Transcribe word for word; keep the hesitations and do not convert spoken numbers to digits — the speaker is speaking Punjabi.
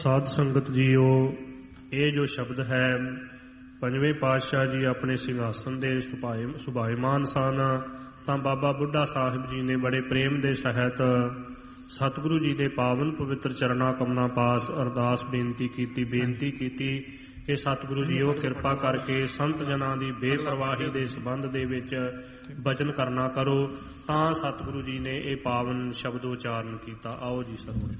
ਸਾਧ ਸੰਗਤ ਜੀਓ, ਇਹ ਜੋ ਸ਼ਬਦ ਹੈ ਪੰਜਵੇਂ ਪਾਤਸ਼ਾਹ ਜੀ ਆਪਣੇ ਸਿੰਘਾਸਨ ਦੇ ਸੁਭਾਇਮਾਨ ਸਨ ਤਾਂ ਬਾਬਾ ਬੁੱਢਾ ਸਾਹਿਬ ਜੀ ਨੇ ਬੜੇ ਪ੍ਰੇਮ ਦੇ ਸਹਿਤ ਸਤਿਗੁਰੂ ਜੀ ਦੇ ਪਾਵਨ ਪਵਿੱਤਰ ਚਰਨਾਂ ਕਮਲਾਂ ਪਾਸ ਅਰਦਾਸ ਬੇਨਤੀ ਕੀਤੀ ਬੇਨਤੀ ਕੀਤੀ ਕਿ ਸਤਿਗੁਰੂ ਜੀ ਉਹ ਕਿਰਪਾ ਕਰਕੇ ਸੰਤ ਜਨਾਂ ਦੀ ਬੇਪਰਵਾਹੀ ਦੇ ਸੰਬੰਧ ਦੇ ਵਿੱਚ ਬਚਨ ਕਰਨਾ ਕਰੋ। ਤਾਂ ਸਤਿਗੁਰੂ ਜੀ ਨੇ ਇਹ ਪਾਵਨ ਸ਼ਬਦ ਉਚਾਰਨ ਕੀਤਾ। ਆਓ ਜੀ ਸਰਵਣ।